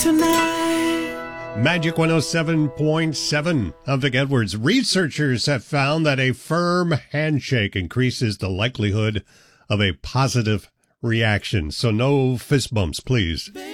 tonight. Magic 107.7. I'm Vic Edwards. Researchers have found that a firm handshake increases the likelihood of a positive reaction. So no fist bumps, please.